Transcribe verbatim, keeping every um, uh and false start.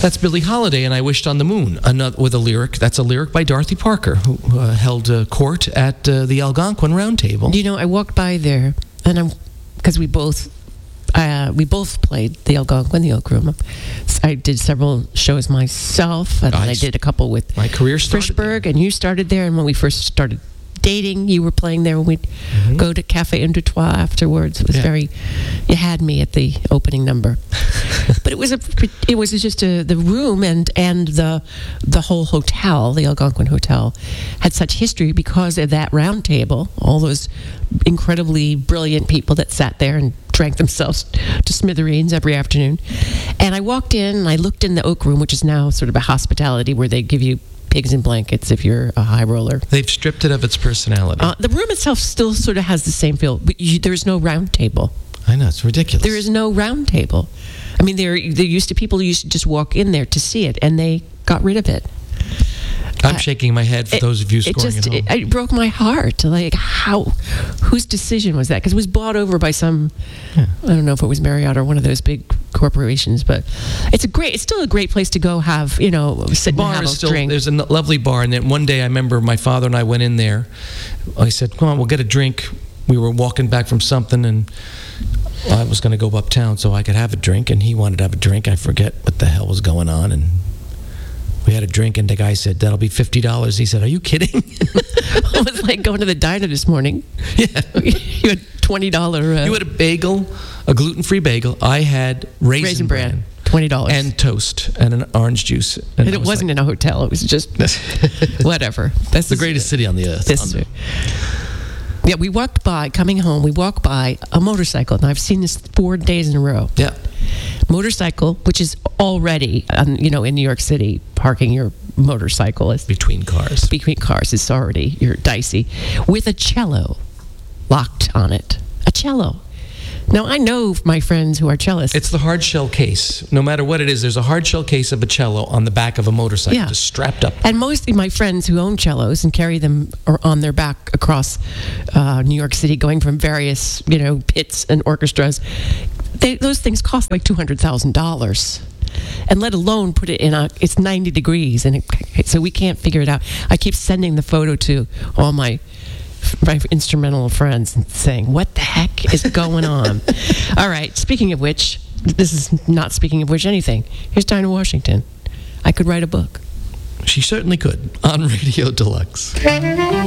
That's Billie Holiday and I Wished on the Moon, another, with a lyric. That's a lyric by Dorothy Parker, who uh, held uh, court at uh, the Algonquin Round Table. You know, I walked by there, and I'm because we both uh, we both played the Algonquin, the Oak Room. I did several shows myself, and I I did a couple with My career started Frischberg, and you started there. And when we first started dating, you were playing there. When we'd Mm-hmm. go to Cafe Un Deux Trois afterwards. It was Yeah. very. You had me at the opening number, but it was a. It was just a, the room and and the the whole hotel, the Algonquin Hotel, had such history because of that round table. All those incredibly brilliant people that sat there and drank themselves to smithereens every afternoon. And I walked in and I looked in the Oak Room, which is now sort of a hospitality where they give you pigs in blankets if you're a high roller. They've stripped it of its personality. Uh, the room itself still sort of has the same feel, but you, there's no round table. I know, it's ridiculous. There is no round table. I mean, there there used to people who used to just walk in there to see it, and they got rid of it. I'm I- shaking my head for It- those of you it scoring just at home. it, it broke my heart. Like, how, whose decision was that? Because it was bought over by some, Yeah. I don't know if it was Marriott or one of those big corporations, but it's a great, it's still a great place to go have, you know, sit and bar have is a still drink. there's a n- lovely bar, and then one day I remember my father and I went in there. I said, "Come on, we'll get a drink." We were walking back from something, and I was going to go uptown so I could have a drink, and he wanted to have a drink. I forget what the hell was going on, and we had a drink, and the guy said, "That'll be fifty dollars." He said, "Are you kidding?" It was like going to the diner this morning. Yeah. You had twenty dollars uh, You had a bagel, a gluten-free bagel. I had raisin, raisin bran, bran, twenty dollars. and toast and an orange juice. And I it was wasn't like, in a hotel. It was just whatever. That's The greatest city on the earth. This, On- yeah, we walked by, coming home, we walked by a motorcycle, and I've seen this four days in a row. Yeah. Motorcycle, which is already, um, you know, in New York City, parking your motorcycle is Between cars. between cars is already, you're dicey, with a cello locked on it. A cello. Now, I know my friends who are cellists. It's the hard shell case. No matter what it is, there's a hard shell case of a cello on the back of a motorcycle, Yeah. just strapped up. And most of my friends who own cellos and carry them are on their back across uh, New York City, going from various, you know, pits and orchestras, they, those things cost like two hundred thousand dollars. And let alone put it in a, it's ninety degrees, and it, so we can't figure it out. I keep sending the photo to all my my instrumental friends and saying, what the heck is going on? All right, speaking of which, this is not speaking of which anything. Here's Dinah Washington. I could write a book. She certainly could on Radio Deluxe.